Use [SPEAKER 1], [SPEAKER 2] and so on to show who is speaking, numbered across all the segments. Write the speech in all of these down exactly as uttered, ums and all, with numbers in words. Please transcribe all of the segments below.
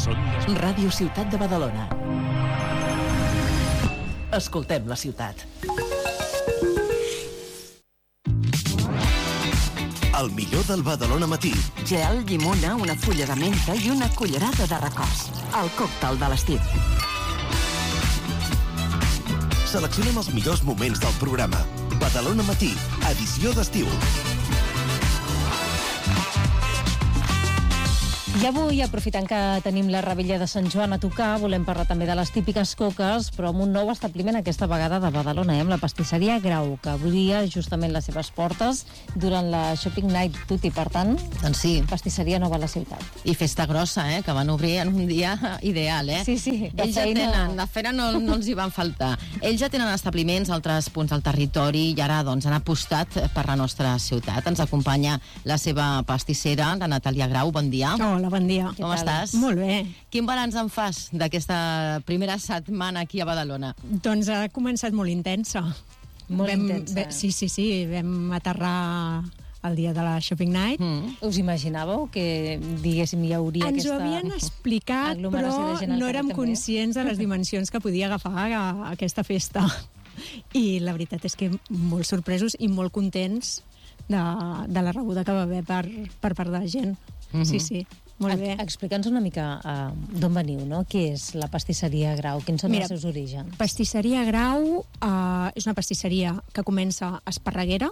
[SPEAKER 1] Són les...
[SPEAKER 2] Ràdio Ciutat de Badalona. Escoltem la ciutat.
[SPEAKER 3] El millor del Badalona Matí.
[SPEAKER 2] Gel, llimona, una fulla de menta i una cullerada de recòs. El còctel de l'estiu.
[SPEAKER 3] Seleccionem els millors moments del programa. Badalona Matí, edició d'estiu.
[SPEAKER 4] I avui, aprofitant que tenim la Revetlla de Sant Joan a tocar, volem parlar també de les típiques coques, però amb un nou establiment aquesta vegada de Badalona, eh, amb la pastisseria Grau, que obria justament les seves portes durant la Shopping Night Tutti. Per tant,
[SPEAKER 5] doncs sí,
[SPEAKER 4] pastisseria nova a la ciutat.
[SPEAKER 5] I festa grossa, eh, que van obrir en un dia ideal, eh?
[SPEAKER 4] Sí, sí, de
[SPEAKER 5] Ells
[SPEAKER 4] feina...
[SPEAKER 5] ja tenen, de feina no, no els hi van faltar. Ells ja tenen establiments a altres punts del territori i ara doncs han apostat per la nostra ciutat. Ens acompanya la seva pastissera, la Natàlia Grau. Bon dia.
[SPEAKER 6] Hola, bon dia.
[SPEAKER 5] Com estàs?
[SPEAKER 6] Molt bé.
[SPEAKER 5] Quin balanç en fas d'aquesta primera setmana aquí a Badalona?
[SPEAKER 6] Doncs ha començat molt intensa.
[SPEAKER 4] Molt
[SPEAKER 6] vam,
[SPEAKER 4] intensa.
[SPEAKER 6] Ve, sí, sí, sí. Vam aterrar el dia de la Shopping Night.
[SPEAKER 4] Mm. Us imaginàveu que, diguéssim, hi hauria
[SPEAKER 6] Ens
[SPEAKER 4] aquesta...
[SPEAKER 6] ho havien explicat, però no érem
[SPEAKER 4] també.
[SPEAKER 6] conscients de les dimensions que podia agafar a, a aquesta festa. I la veritat és que molt sorpresos i molt contents de, de la rebuda que va haver per, per part de la gent. Mm-hmm. Sí, sí. Molt bé.
[SPEAKER 4] Explica'ns una mica uh, d'on veniu, no? Què és la pastisseria Grau? Quins són
[SPEAKER 6] Mira,
[SPEAKER 4] els seus orígens?
[SPEAKER 6] Pastisseria Grau uh, és una pastisseria que comença a Esparreguera.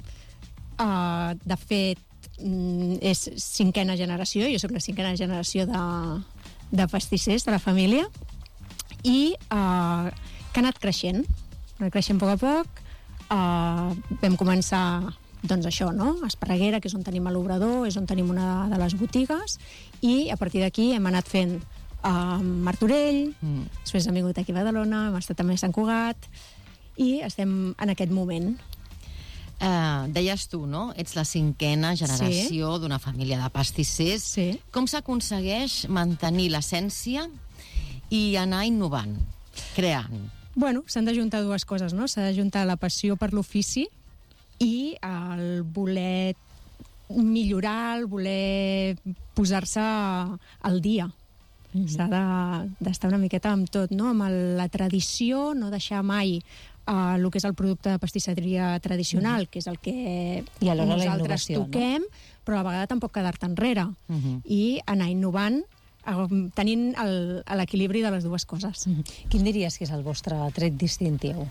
[SPEAKER 6] Uh, de fet, mm, és cinquena generació. Jo sóc la cinquena generació de, de pastissers de la família. I uh, que ha anat creixent. Ha anat creixent a poc a poc. Uh, vam començar... Doncs això, no? Esparreguera, que és on tenim l'obrador, és on tenim una de les botigues, i a partir d'aquí hem anat fent a uh, Martorell, mm. després hem vingut aquí a Badalona, hem estat també a Sant Cugat, i estem en aquest moment.
[SPEAKER 5] Uh, deies tu, no? Ets la cinquena generació sí. d'una família de pastissers.
[SPEAKER 6] Sí.
[SPEAKER 5] Com s'aconsegueix mantenir l'essència i anar innovant, creant?
[SPEAKER 6] Bueno, s'han de juntar dues coses, no? S'ha de juntar la passió per l'ofici i el voler millorar, el voler posar-se al dia. Mm-hmm. S'ha de, d'estar una miqueta amb tot, no? Amb el, la tradició, no deixar mai uh, el que és el producte de pastisseria tradicional, mm-hmm. que és el que
[SPEAKER 4] I alhora
[SPEAKER 6] nosaltres toquem, no? Però a la vegada tampoc quedar-te enrere. Mm-hmm. I anar innovant, uh, tenint el, l'equilibri de les dues coses.
[SPEAKER 4] Mm-hmm. Quin diries que és el vostre tret distintiu?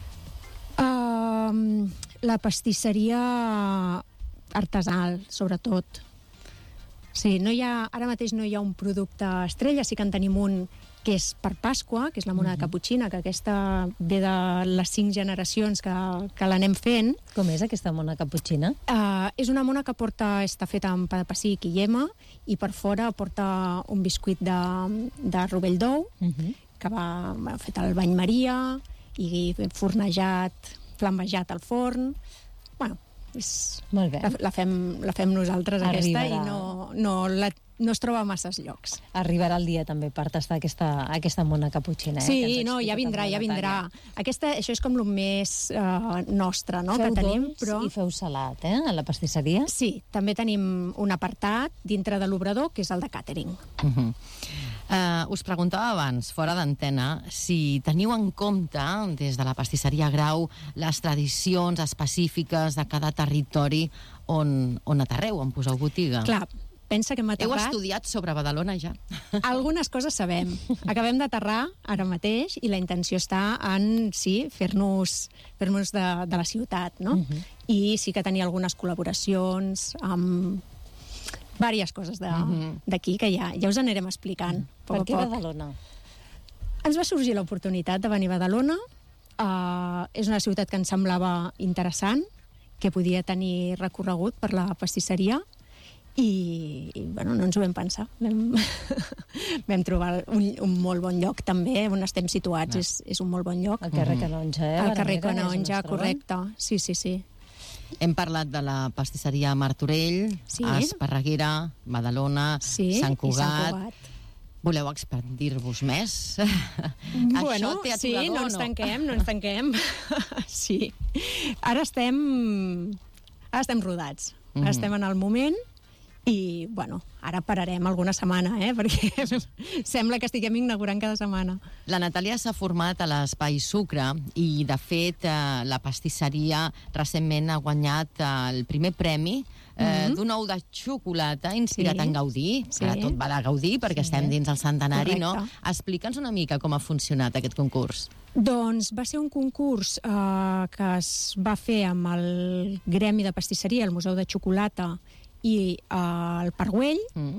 [SPEAKER 6] Uh, la pastisseria artesanal, sobretot. Sí, no hi ha, ara mateix no hi ha un producte estrella, sí que en tenim un que és per Pasqua, que és la mona de caputxina, que aquesta ve de les cinc generacions que, que l'anem fent.
[SPEAKER 4] Com és aquesta mona caputxina?
[SPEAKER 6] Uh, és una mona que porta, està feta amb pa de pessic i llema, i per fora porta un biscuit de, de rovell d'ou, uh-huh. que va, va fet al bany Maria, i fornejat, flambejat al forn. Bueno, és,
[SPEAKER 4] molt bé.
[SPEAKER 6] La, la, fem, la fem nosaltres
[SPEAKER 4] Arribarà.
[SPEAKER 6] Aquesta i no, no, la, no es troba a masses llocs.
[SPEAKER 4] Arribarà el dia també per tastar aquesta, aquesta mona caputxina. Eh,
[SPEAKER 6] sí, no, ja vindrà, ja vindrà. Aquesta, això és com el més uh, nostre, no?,
[SPEAKER 4] feu
[SPEAKER 6] que tenim.
[SPEAKER 4] dolç
[SPEAKER 6] però...
[SPEAKER 4] i feu salat, eh, a la pastisseria?
[SPEAKER 6] Sí, també tenim un apartat dintre de l'obrador, que és el de càtering.
[SPEAKER 5] Uh-huh. Uh, us preguntava abans, fora d'antena, si teniu en compte, des de la pastisseria Grau, les tradicions específiques de cada territori on, on aterreu, on poseu botiga.
[SPEAKER 6] Clar, pensa que hem aterrat...
[SPEAKER 5] Heu estudiat sobre Badalona ja?
[SPEAKER 6] Algunes coses sabem. Acabem d'aterrar ara mateix i la intenció està en, sí, fer-nos fer-nos de, de la ciutat, no? Uh-huh. I sí que tenir algunes col·laboracions amb diverses coses d'aquí, que ja, ja us anirem explicant.
[SPEAKER 4] Per què Badalona?
[SPEAKER 6] Ens va sorgir l'oportunitat de venir a Badalona. Uh, és una ciutat que ens semblava interessant, que podia tenir recorregut per la pastisseria, i, i bueno, no ens ho vam pensar. Vam, vam trobar un, un molt bon lloc també, on estem situats, no. és, és un molt bon lloc.
[SPEAKER 4] El carrer Canonja, eh?
[SPEAKER 6] El carrer Canonja, correcte. Sí, sí, sí.
[SPEAKER 5] Hem parlat de la pastisseria Martorell,
[SPEAKER 6] sí.
[SPEAKER 5] Esparreguera, Badalona,
[SPEAKER 6] sí,
[SPEAKER 5] Sant Cugat.
[SPEAKER 6] Sant Cugat.
[SPEAKER 5] Voleu expandir-vos més?
[SPEAKER 6] Bueno,
[SPEAKER 5] Això té
[SPEAKER 6] sí,
[SPEAKER 5] aturador,
[SPEAKER 6] no ens tanquem, no ens tanquem. Sí. Ara estem... Ara estem rodats. Ara mm-hmm. estem en el moment I, bueno, ara pararem alguna setmana, eh? Perquè sembla que estiguem inaugurant cada setmana.
[SPEAKER 5] La Natàlia s'ha format a l'Espai Sucre i, de fet, eh, la pastisseria recentment ha guanyat el primer premi eh, mm-hmm. d'un ou de xocolata inspirat sí. en Gaudí. Sí. Ara tot va de Gaudí, perquè sí. estem dins el centenari, correcte. No? Explica'ns una mica com ha funcionat aquest concurs.
[SPEAKER 6] Doncs va ser un concurs eh, que es va fer amb el Gremi de Pastisseria, el Museu de Xocolata i eh, el Parc Güell, mm.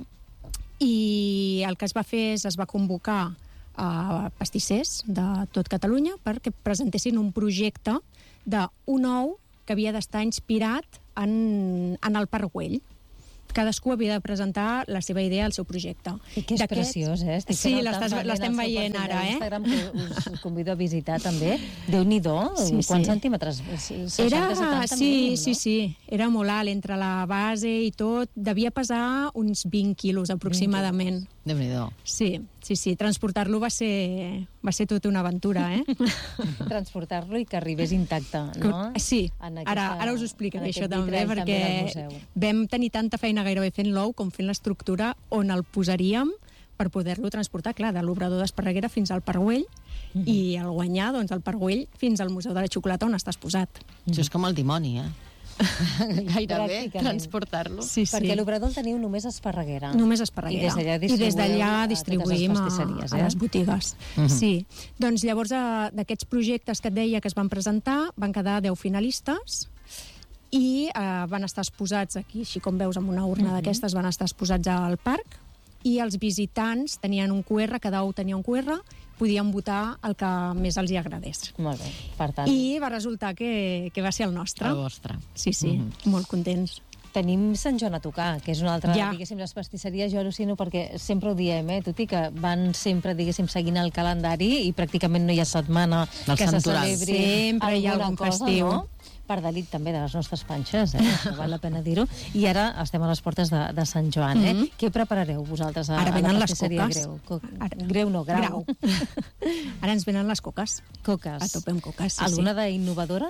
[SPEAKER 6] i el que es va fer és es va convocar a pastissers de tot Catalunya perquè presentessin un projecte d'un ou que havia d'estar inspirat en, en el Parc Güell. Cadascú havia de presentar la seva idea, el seu projecte.
[SPEAKER 4] I que és preciós, eh? Estic
[SPEAKER 6] sí, l'estem veient ara, eh?
[SPEAKER 4] Instagram, que us convido a visitar també. Déu-n'hi-do, sí, quants sí. centímetres? seixanta setanta
[SPEAKER 6] sí,
[SPEAKER 4] mínim, no?
[SPEAKER 6] Sí, sí, era molt alt, entre la base i tot. Devia pesar uns vint quilos, aproximadament.
[SPEAKER 5] vint. Déu-n'hi-do.
[SPEAKER 6] Sí, sí, sí. Transportar-lo va ser, va ser tota una aventura, eh?
[SPEAKER 4] Transportar-lo i que arribés intacte, no?
[SPEAKER 6] Sí, aquesta, ara, ara us ho explicaré això també, perquè també vam tenir tanta feina gairebé fent l'ou com fent l'estructura on el posaríem per poder-lo transportar, clar, de l'obrador d'Esparreguera fins al Parc Güell, mm-hmm. i el guanyar, doncs, el Parc Güell fins al Museu de la Xocolata on estàs posat.
[SPEAKER 5] Mm-hmm. Això és com el dimoni, eh? Gairebé transportar-lo.
[SPEAKER 4] Sí, sí. Perquè l'obrador el teniu només a Esparreguera.
[SPEAKER 6] Només a Esparreguera.
[SPEAKER 4] I des d'allà
[SPEAKER 6] distribuïm a, a,
[SPEAKER 4] eh?
[SPEAKER 6] a les botigues. Uh-huh. Sí. Doncs llavors d'aquests projectes que et deia que es van presentar van quedar deu finalistes i eh, van estar exposats aquí, així com veus, amb una urna uh-huh. d'aquestes, van estar exposats al parc, i els visitants tenien un cu erre, cada ou tenia un cu erre, podien votar el que més els hi agradés.
[SPEAKER 4] Molt bé, per tant.
[SPEAKER 6] I va resultar que, que va ser el nostre.
[SPEAKER 5] El vostre.
[SPEAKER 6] Sí, sí, mm-hmm. molt contents.
[SPEAKER 4] Tenim Sant Joan a tocar, que és una altra,
[SPEAKER 6] ja.
[SPEAKER 4] diguéssim, les pastisseries, jo al·lucino perquè sempre ho diem, eh, tot i que van sempre, diguéssim, seguint el calendari i pràcticament no hi ha setmana
[SPEAKER 5] el
[SPEAKER 4] que
[SPEAKER 5] santoral.
[SPEAKER 4] se celebri
[SPEAKER 6] sempre hi ha algun
[SPEAKER 4] cosa,
[SPEAKER 6] festiu.
[SPEAKER 4] No? Per delit també de les nostres panxes, eh? Val la pena dir-ho. I ara estem a les portes de, de Sant Joan, eh? Mm-hmm. Què preparareu vosaltres a,
[SPEAKER 6] ara
[SPEAKER 4] a la pastisseria
[SPEAKER 6] les
[SPEAKER 4] Greu? Co
[SPEAKER 6] ara,
[SPEAKER 4] greu no, Grau.
[SPEAKER 6] grau. Ara ens venen les coques.
[SPEAKER 4] Coques.
[SPEAKER 6] A tope amb coques, sí,
[SPEAKER 4] Alguna
[SPEAKER 6] sí.
[SPEAKER 4] d'innovadora?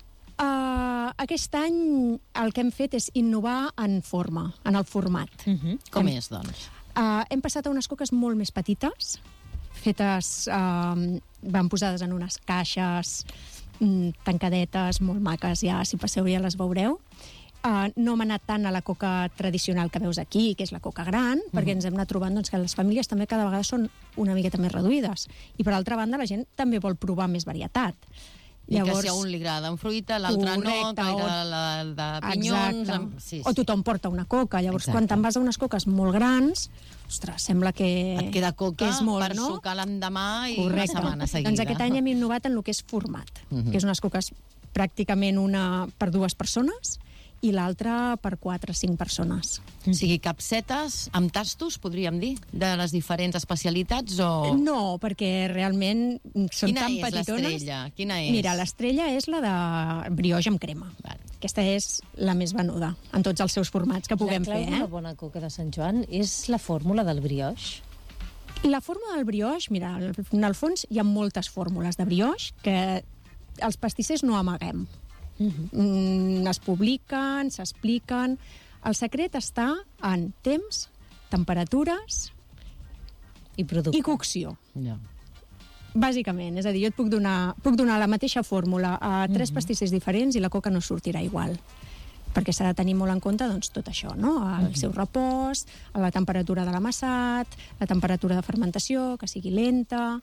[SPEAKER 6] Uh, aquest any el que hem fet és innovar en forma, en el format.
[SPEAKER 4] Uh-huh.
[SPEAKER 5] Com
[SPEAKER 6] hem,
[SPEAKER 5] és, doncs?
[SPEAKER 6] Uh, hem passat a unes coques molt més petites, fetes, uh, van posades en unes caixes mm, tancadetes, molt maques, ja, si passeu ja les veureu. Uh, no hem anat tant a la coca tradicional que veus aquí, que és la coca gran, mm. perquè ens hem anat trobant doncs, que les famílies també cada vegada són una miqueta més reduïdes. I, per altra banda, la gent també vol provar més varietat.
[SPEAKER 5] I Llavors, que si a un li agrada amb fruita, l'altre no, que li agrada la de pinyons... Amb... Sí, sí.
[SPEAKER 6] O tothom porta una coca. Llavors,
[SPEAKER 5] exacte.
[SPEAKER 6] Quan te'n vas a unes coques molt grans, ostres, sembla que...
[SPEAKER 5] Et queda coca
[SPEAKER 6] és molt,
[SPEAKER 5] per
[SPEAKER 6] no?
[SPEAKER 5] sucar l'endemà i
[SPEAKER 6] correcte.
[SPEAKER 5] Una setmana seguida.
[SPEAKER 6] Doncs aquest any hem innovat en el que és format,
[SPEAKER 5] uh-huh.
[SPEAKER 6] que és unes coques pràcticament una per dues persones i l'altra per quatre o cinc persones.
[SPEAKER 5] O sigui, capsetes amb tastos, podríem dir, de les diferents especialitats o...?
[SPEAKER 6] No, perquè realment són
[SPEAKER 5] Quina
[SPEAKER 6] tan
[SPEAKER 5] és
[SPEAKER 6] petitones.
[SPEAKER 5] l'estrella? Quina és?
[SPEAKER 6] Mira, l'estrella és la de brioix amb crema.
[SPEAKER 5] Val.
[SPEAKER 6] Aquesta és la més venuda en tots els seus formats que puguem
[SPEAKER 4] fer. La clau
[SPEAKER 6] fer.
[SPEAKER 4] d'una
[SPEAKER 6] Eh?
[SPEAKER 4] bona coca de Sant Joan és la fórmula del brioix?
[SPEAKER 6] La fórmula del brioix, mira, en el fons hi ha moltes fórmules de brioix que els pastissers no amaguem. Uh-huh. Mm, es publiquen, s'expliquen. El secret està en temps, temperatures
[SPEAKER 4] i,
[SPEAKER 6] i cocció.
[SPEAKER 5] No.
[SPEAKER 6] Bàsicament, és a dir, jo et puc donar, puc donar la mateixa fórmula a tres uh-huh. pastissers diferents i la coca no sortirà igual. Perquè s'ha de tenir molt en compte doncs, tot això, no? El uh-huh. seu repòs, la temperatura de l'amassat, la temperatura de fermentació, que sigui lenta,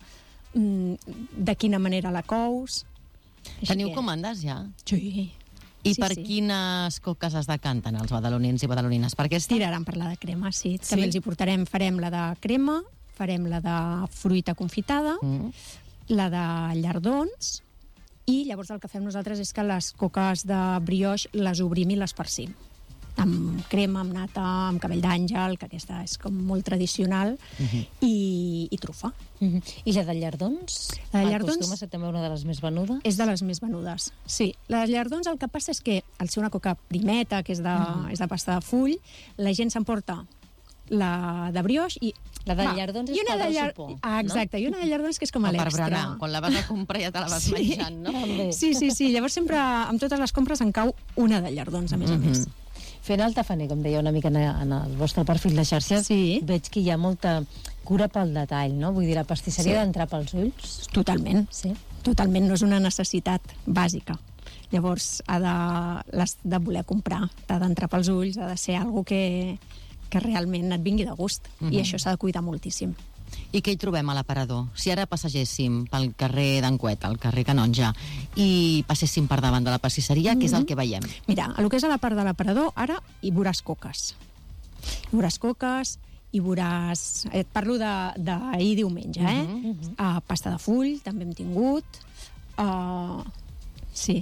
[SPEAKER 6] de quina manera la cous...
[SPEAKER 5] Teniu
[SPEAKER 6] que...
[SPEAKER 5] comandes ja?
[SPEAKER 6] Sí.
[SPEAKER 5] I
[SPEAKER 6] sí,
[SPEAKER 5] per
[SPEAKER 6] sí.
[SPEAKER 5] quines coques es decanten els badalonins i badalonines? Per aquesta?
[SPEAKER 6] Tiraran per la de crema, sí.
[SPEAKER 5] sí.
[SPEAKER 6] També els hi portarem, farem la de crema, farem la de fruita confitada, mm. la de llardons, i llavors el que fem nosaltres és que les coques de brioix les obrim i les farcim. Amb crema, amb nata, amb cabell d'àngel, que aquesta és com molt tradicional, uh-huh. i, i trufa.
[SPEAKER 4] Uh-huh. I la de llardons?
[SPEAKER 6] La de llardons
[SPEAKER 4] acostuma a ser també una de les més venudes?
[SPEAKER 6] És de les més venudes, sí. La de llardons el que passa és que, al ser una coca primeta, que és de, uh-huh. és de pasta de full, la gent s'emporta la de brioix i...
[SPEAKER 4] La de llardons és per al
[SPEAKER 6] llar...
[SPEAKER 4] sopor,
[SPEAKER 6] ah, exacte, no? I una de llardons que és com a l'extra.
[SPEAKER 5] Per berenar, quan la vas a comprar ja te la vas sí. menjant, no?
[SPEAKER 6] Sí, sí, sí. Llavors sempre, amb totes les compres, en cau una de llardons, a més a més.
[SPEAKER 4] Uh-huh. Fent el tafaner, com deia una mica en, en el vostre perfil de xarxes,
[SPEAKER 6] Sí.
[SPEAKER 4] veig que hi ha molta cura pel detall, no? Vull dir, la pastisseria
[SPEAKER 6] Sí.
[SPEAKER 4] d'entrar pels ulls.
[SPEAKER 6] Totalment.
[SPEAKER 4] Sí.
[SPEAKER 6] Totalment, no és una necessitat bàsica. Llavors, ha de, l'has de voler comprar, t'ha d'entrar pels ulls, ha de ser algo que, que realment et vingui de gust.
[SPEAKER 5] Mhm.
[SPEAKER 6] I això s'ha de cuidar moltíssim.
[SPEAKER 5] I què hi trobem a l'aparador? Si ara passegéssim pel carrer d'Encuet, al carrer Canonja, i passéssim per davant de la pastisseria, què és el que veiem?
[SPEAKER 6] Mira, el que és a la part de l'aparador, ara hi veuràs coques. Hi veuràs coques, hi veuràs... Et parlo d'ahir de, diumenge, eh? Uh -huh. uh, pasta de full, també hem tingut. Uh, sí.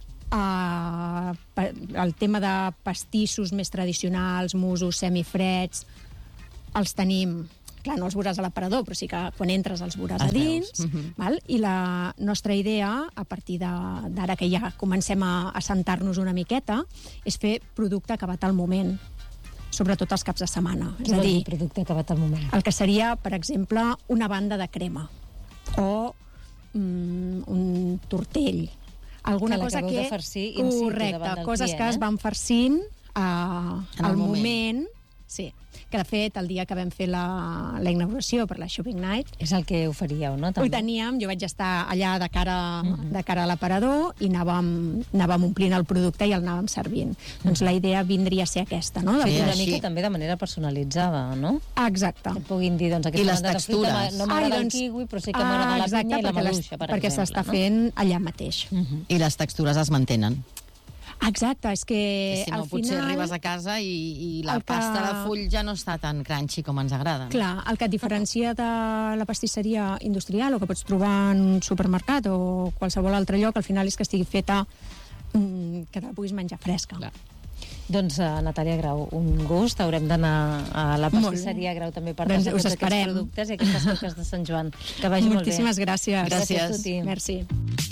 [SPEAKER 6] Uh, el tema de pastissos més tradicionals, musos, semifreds, els tenim... Clar, no els veuràs a l'aparador, però sí que quan entres els veuràs a dins. Uh -huh. Val? I la nostra idea, a partir d'ara que ja comencem a, a sentar-nos una miqueta, és fer producte acabat al moment, sobretot els caps de setmana.
[SPEAKER 4] Què
[SPEAKER 6] És a
[SPEAKER 4] vol
[SPEAKER 6] dir,
[SPEAKER 4] dir producte acabat al moment?
[SPEAKER 6] el que seria, per exemple, una banda de crema o mm, un tortell. Alguna
[SPEAKER 4] Que
[SPEAKER 6] cosa
[SPEAKER 4] l'acabeu
[SPEAKER 6] que...
[SPEAKER 4] de farcir in situ
[SPEAKER 6] correcte,
[SPEAKER 4] davant del
[SPEAKER 6] coses
[SPEAKER 4] client,
[SPEAKER 6] que es
[SPEAKER 4] eh?
[SPEAKER 6] van farcint uh,
[SPEAKER 5] En el
[SPEAKER 6] al
[SPEAKER 5] moment.
[SPEAKER 6] moment. Sí, que de fet el dia que vam fer la, la inauguració per la Shopping Night
[SPEAKER 4] És el que oferíeu, no? També.
[SPEAKER 6] ho teníem, jo vaig estar allà de cara, uh-huh. de cara a l'aparador i anàvem, anàvem omplint el producte i el anàvem servint. Uh-huh. Doncs la idea vindria a ser aquesta, no?
[SPEAKER 5] Sí,
[SPEAKER 4] I
[SPEAKER 6] De...
[SPEAKER 4] una
[SPEAKER 5] així.
[SPEAKER 4] mica també de manera personalitzada, no?
[SPEAKER 6] Exacte.
[SPEAKER 4] Que et puguin dir, doncs,
[SPEAKER 5] I
[SPEAKER 4] aquesta
[SPEAKER 5] les
[SPEAKER 4] banda de fruita
[SPEAKER 5] textures?
[SPEAKER 4] no m'agrada
[SPEAKER 6] Ai,
[SPEAKER 4] el
[SPEAKER 6] doncs-
[SPEAKER 4] kiwi, però sí que m'agrada la
[SPEAKER 6] exacte,
[SPEAKER 4] pinya i la
[SPEAKER 6] perquè les-
[SPEAKER 4] maduixa, per
[SPEAKER 6] perquè
[SPEAKER 4] exemple.
[SPEAKER 6] s'està
[SPEAKER 4] no?
[SPEAKER 6] fent allà mateix.
[SPEAKER 4] Uh-huh.
[SPEAKER 5] I les textures es mantenen.
[SPEAKER 6] Exacte, és que
[SPEAKER 5] Si no,
[SPEAKER 6] al
[SPEAKER 5] potser
[SPEAKER 6] final...
[SPEAKER 5] arribes a casa i, i la
[SPEAKER 6] el que-
[SPEAKER 5] pasta de full ja no està tan crunchy com ens agrada. No?
[SPEAKER 6] Clar, el que et diferencia de la pastisseria industrial o que pots trobar en un supermercat o qualsevol altre lloc, al final és que estigui feta mm, que te la puguis menjar fresca.
[SPEAKER 5] Clar.
[SPEAKER 4] Doncs, uh, Natàlia Grau, un gust. Haurem d'anar a la
[SPEAKER 6] Molt
[SPEAKER 4] pastisseria
[SPEAKER 6] bé.
[SPEAKER 4] Grau també per
[SPEAKER 6] Doncs
[SPEAKER 4] tastar
[SPEAKER 6] us
[SPEAKER 4] tots aquests
[SPEAKER 6] esperem.
[SPEAKER 4] productes i aquestes coques de Sant Joan. Que vagi
[SPEAKER 6] Moltíssimes
[SPEAKER 4] molt bé.
[SPEAKER 6] gràcies.
[SPEAKER 5] Gràcies.
[SPEAKER 4] Tuti.
[SPEAKER 6] Merci.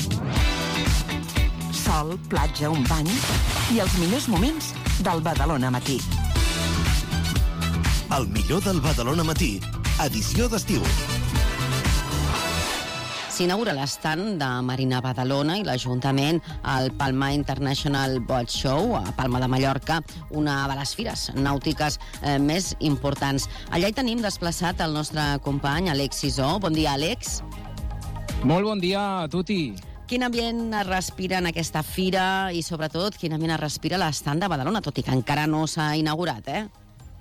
[SPEAKER 2] Sol, platja, un bany i els millors moments del Badalona Matí.
[SPEAKER 3] El millor del Badalona Matí, edició d'estiu.
[SPEAKER 5] S'inaugura l'estand de Marina Badalona i l'Ajuntament al Palma International Boat Show a Palma de Mallorca, una de les fires nàutiques eh, més importants. Allà hi tenim desplaçat el nostre company Àlex Sisó. Bon dia, Àlex.
[SPEAKER 1] Molt bon dia a tutti.
[SPEAKER 5] Quin ambient es respira en aquesta fira i, sobretot, quin ambient es respira a l'estand de Badalona, tot i que encara no s'ha inaugurat, eh?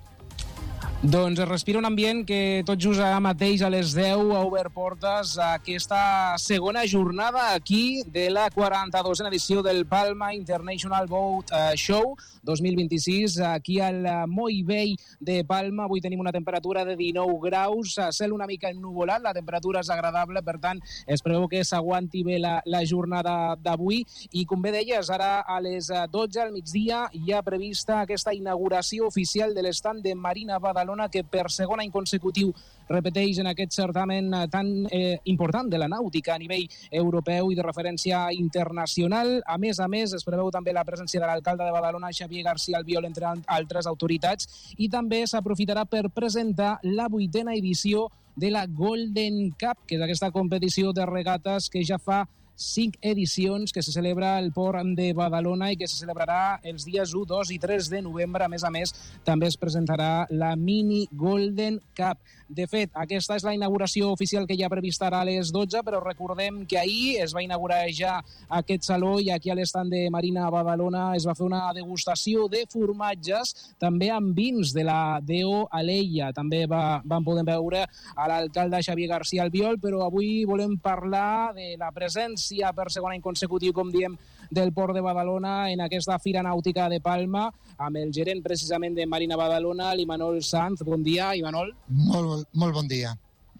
[SPEAKER 1] Doncs es respira un ambient que tot just ara mateix a les deu ha obert portes a aquesta segona jornada aquí de la quaranta-dosena edició del Palma International Boat Show dos mil vint-i-sis, aquí al Moll Vell de Palma. Avui tenim una temperatura de dinou graus, cel una mica ennuvolat, la temperatura és agradable, per tant es preveu que s'aguanti bé la, la jornada d'avui i, com bé deies, ara a les dotze al migdia hi ha prevista aquesta inauguració oficial de l'estand de Marina Badalona, que per segon any consecutiu repeteix en aquest certamen tan eh, important de la nàutica a nivell europeu i de referència internacional. A més a més, es preveu també la presència de l'alcalde de Badalona, Xavier García Albiol, entre altres autoritats, i també s'aprofitarà per presentar la vuitena edició de la Golden Cup, que és aquesta competició de regates que ja fa cinc edicions, que se celebra al port de Badalona i que se celebrarà els dies u, dos i tres de novembre. A més a més, també es presentarà la Mini Golden Cup. De fet, aquesta és la inauguració oficial que ja prevista ara a les dotze, però recordem que ahir es va inaugurar ja aquest saló i aquí a l'estand de Marina Badalona es va fer una degustació de formatges, també amb vins de la D O Alella. També va, vam poder veure a l'alcalde Xavier García Albiol, però avui volem parlar de la presència per segon any consecutiu, com diem, del port de Badalona en aquesta fira nàutica de Palma, amb el gerent precisament de Marina Badalona, l'Imanol Sanz. Bon dia, Imanol.
[SPEAKER 7] Molt, molt bon dia.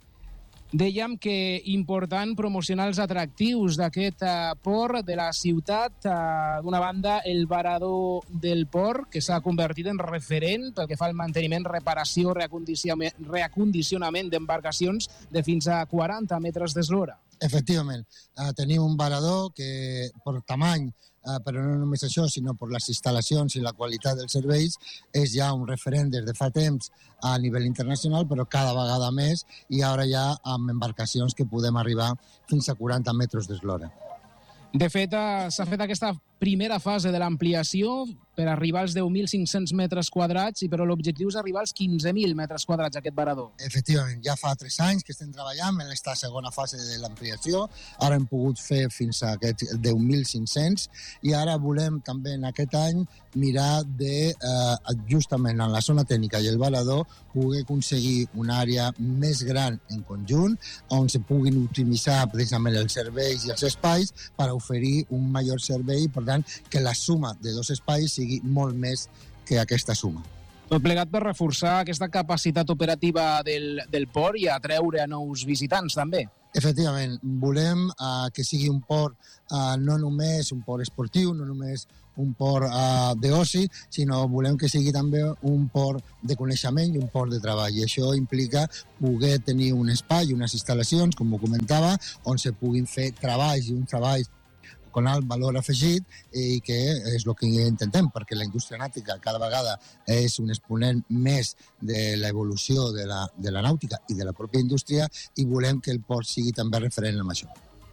[SPEAKER 1] Dèiem que important promocionar els atractius d'aquest eh, port de la ciutat. Eh, d'una banda, el varador del port, que s'ha convertit en referent pel que fa al manteniment, reparació, reacondicionament, reacondicionament d'embarcacions de fins a quaranta metres d'eslora.
[SPEAKER 7] Efectivament, uh, tenim un varador que per tamany, uh, però no només això, sinó per les instal·lacions i la qualitat dels serveis, és ja un referent des de fa temps a nivell internacional, però cada vegada més, i ara ja amb embarcacions que podem arribar fins a quaranta metres d'eslora.
[SPEAKER 1] De fet, eh, s'ha fet aquesta primera fase de l'ampliació per arribar als deu mil cinc-cents metres quadrats, i però l'objectiu és arribar als quinze mil metres quadrats, aquest varador.
[SPEAKER 7] Efectivament, ja fa tres anys que estem treballant en aquesta segona fase de l'ampliació. Ara hem pogut fer fins a aquests deu mil cinc-cents i ara volem també en aquest any mirar de, eh, justament en la zona tècnica i el varador, poder aconseguir una àrea més gran en conjunt, on se puguin optimitzar precisament els serveis i els espais per oferir un major servei, per tant, que la suma de dos espais sigui molt més que aquesta suma.
[SPEAKER 1] Tot plegat per reforçar aquesta capacitat operativa del, del port i atreure a nous visitants, també.
[SPEAKER 7] Efectivament, volem uh, que sigui un port uh, no només un port esportiu, no només un port uh, d'oci, sinó volem que sigui també un port de coneixement i un port de treball. I això implica poder tenir un espai, unes instal·lacions, com ho comentava, on se puguin fer treballs i un treball con alt valor afegit, i que és el que intentem, perquè la indústria nàutica cada vegada és un exponent més de l'evolució de la, de la nàutica i de la pròpia indústria, i volem que el port sigui també referent en això.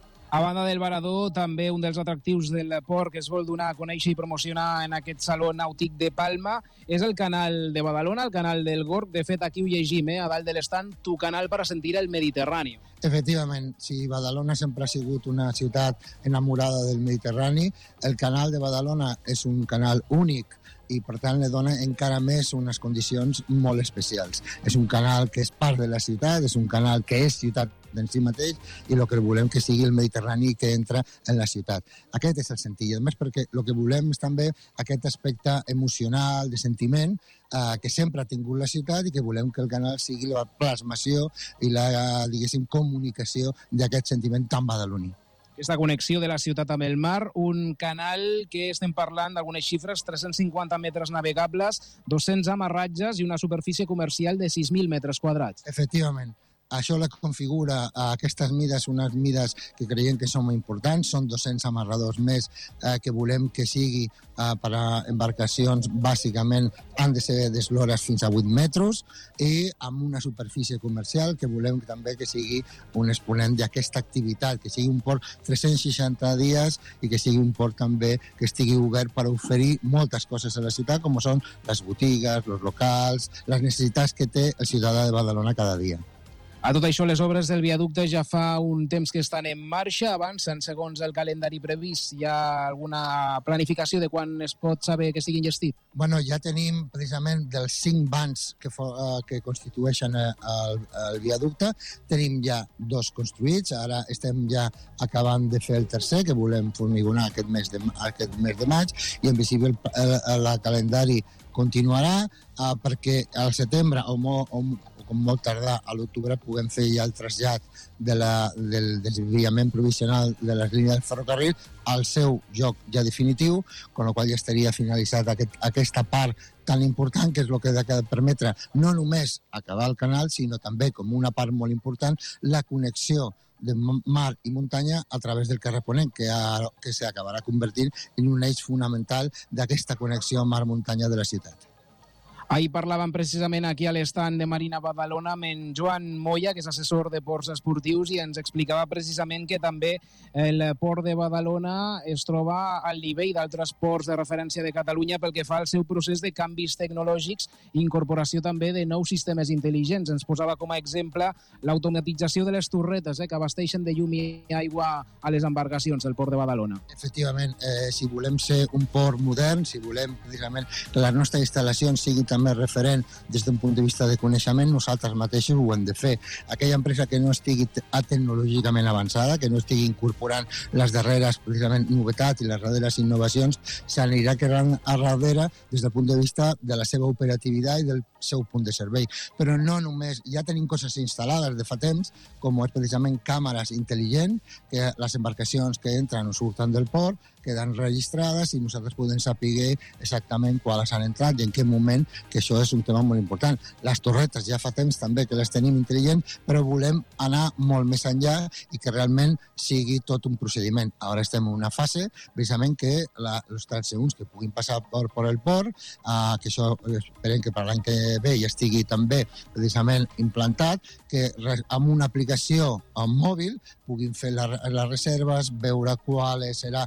[SPEAKER 1] A banda del varador, també un dels atractius del port que es vol donar a conèixer i promocionar en aquest Saló Nàutic de Palma és el canal de Badalona, el canal del Gorg. De fet, aquí ho llegim, eh? A dalt de l'estand, tu canal para sentir el Mediterrani.
[SPEAKER 7] Efectivament, si Badalona sempre ha sigut una ciutat enamorada del Mediterrani, el canal de Badalona és un canal únic i, per tant, li dona encara més unes condicions molt especials. És un canal que és part de la ciutat, és un canal que és ciutat en si mateix, i el que volem que sigui el Mediterrani que entra en la ciutat. Aquest és el sentit. I, a més, perquè el que volem és també aquest aspecte emocional, de sentiment, eh, que sempre ha tingut la ciutat, i que volem que el canal sigui la plasmació i la, diguéssim, comunicació d'aquest sentiment tan badaloní.
[SPEAKER 1] Aquesta connexió de la ciutat amb el mar, un canal que estem parlant d'algunes xifres, tres-cents cinquanta metres navegables, dos-cents amarratges i una superfície comercial de sis mil metres quadrats.
[SPEAKER 7] Efectivament. Això la configura a aquestes mides, unes mides que creiem que són importants. Són dos-cents amarradors més eh, que volem que sigui eh, per a embarcacions, bàsicament han de ser d'eslores fins a vuit metres, i amb una superfície comercial que volem també que sigui un exponent d'aquesta activitat, que sigui un port tres-cents seixanta dies i que sigui un port també que estigui obert per oferir moltes coses a la ciutat, com són les botigues, els locals, les necessitats que té el ciutadà de Badalona cada dia.
[SPEAKER 1] A tot això, les obres del viaducte ja fa un temps que estan en marxa, avancen segons el calendari previst. Hi ha alguna planificació de quan es pot saber que sigui enllestit?
[SPEAKER 7] Bueno, ja tenim precisament dels cinc vans que, for, uh, que constitueixen el, el viaducte, tenim ja dos construïts, ara estem ja acabant de fer el tercer, que volem formigonar aquest mes de, aquest mes de maig, i en principi el, el, el calendari continuarà uh, perquè al setembre o, mo, o com molt tardar a l'octubre puguem fer ja el trasllat de la, del desviament provisional de les línies del ferrocarril al seu lloc ja definitiu, amb la qual ja estaria finalitzat aquest, aquesta part tan important, que és el que ha de permetre no només acabar el canal, sinó també, com una part molt important, la connexió de mar i muntanya a través del carrer Ponent, que, ha, que s'acabarà convertint en un eix fonamental d'aquesta connexió mar-muntanya de la ciutat.
[SPEAKER 1] Ahir parlàvem precisament aquí a l'estand de Marina Badalona amb en Joan Moya, que és assessor de ports esportius, i ens explicava precisament que també el port de Badalona es troba al nivell d'altres ports de referència de Catalunya pel que fa al seu procés de canvis tecnològics i incorporació també de nous sistemes intel·ligents. Ens posava com a exemple l'automatització de les torretes, eh, que abasteixen de llum i aigua a les embarcacions del port de Badalona.
[SPEAKER 7] Efectivament, eh, si volem ser un port modern, si volem precisament que les nostres instal·lacions siguin també referent des d'un punt de vista de coneixement, nosaltres mateixos ho hem de fer. Aquella empresa que no estigui tecnològicament avançada, que no estigui incorporant les darreres precisament novetats i les darreres innovacions, s'anirà quedant a darrere des del punt de vista de la seva operativitat i del seu punt de servei. Però no només, ja tenim coses instal·lades de fa temps, com és precisament càmeres intel·ligents, que les embarcacions que entren o surten del port queden registrades i nosaltres podem saber exactament quan han entrat i en quin moment, que això és un tema molt important. Les torretes ja fa temps també que les tenim intel·ligents, però volem anar molt més enllà i que realment sigui tot un procediment. Ara estem en una fase, precisament, que la, els transeünts que puguin passar per, per el port, eh, que això esperem que per l'any que ve ja estigui també precisament implantat, que amb una aplicació mòbil puguin fer la, les reserves, veure qual serà el seu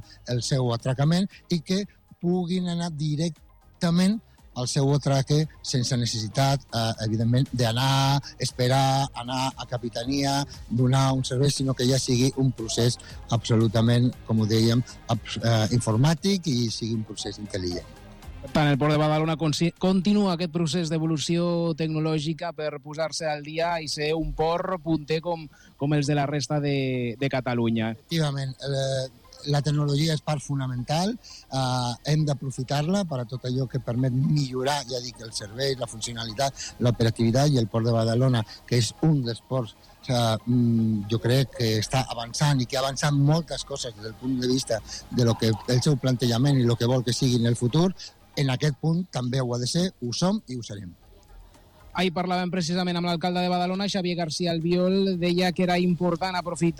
[SPEAKER 7] seu atracament i que puguin anar directament al seu atraque sense necessitat, eh, evidentment, d'anar, esperar, anar a capitania, donar un servei, sinó que ja sigui un procés absolutament, com ho dèiem, eh, informàtic i sigui un procés intel·ligent.
[SPEAKER 1] Tant el Port de Badalona continua aquest procés d'evolució tecnològica per posar-se al dia i ser un port punter com, com els de la resta de, de Catalunya.
[SPEAKER 7] Efectivament, eh, la tecnologia és part fonamental, eh, hem d'aprofitar-la per a tot allò que permet millorar, ja dic, el servei, la funcionalitat, l'operativitat, i el Port de Badalona, que és un dels ports, eh, jo crec que està avançant i que ha avançat moltes coses des del punt de vista de lo que el seu plantejament i el que vol que sigui en el futur, en aquest punt també ho ha de ser, ho som i ho serem.
[SPEAKER 1] Ahir parlàvem precisament amb l'alcalde de Badalona, Xavier García Albiol, deia que era important aprofitar